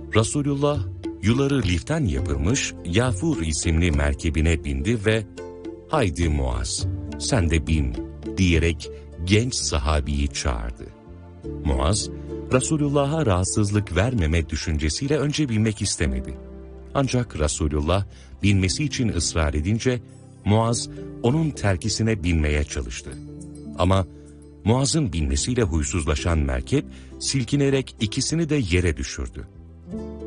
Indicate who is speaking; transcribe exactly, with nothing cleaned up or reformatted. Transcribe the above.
Speaker 1: Resulullah, yuları liften yapılmış Yafur isimli merkebine bindi ve "Haydi Muaz, sen de bin" diyerek genç sahabiyi çağırdı. Muaz, Resulullah'a rahatsızlık vermeme düşüncesiyle önce binmek istemedi. Ancak Resulullah binmesi için ısrar edince Muaz onun terkisine binmeye çalıştı. Ama Muaz'ın binmesiyle huysuzlaşan merkep silkinerek ikisini de yere düşürdü.